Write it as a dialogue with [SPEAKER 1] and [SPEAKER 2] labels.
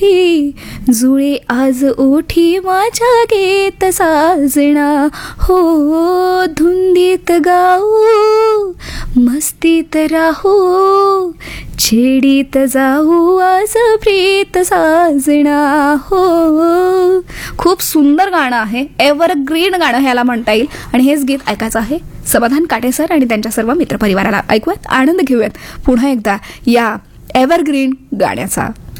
[SPEAKER 1] ओठी, जुळे आज ओठी माझ्या गीत साजना. हो धुंदीत गाऊ, मस्तीत राहू, छेडीत जाऊ आज प्रीत साजना. हो, खूप सुंदर गाणं आहे, एव्हरग्रीन गाणं ह्याला म्हणता येईल. आणि हेच गीत ऐकायचं आहे समाधान काटे सर आणि त्यांच्या सर्व मित्रपरिवाराला. ऐकूयात, आनंद घेऊयात पुन्हा एकदा या एव्हरग्रीन गाण्याचा.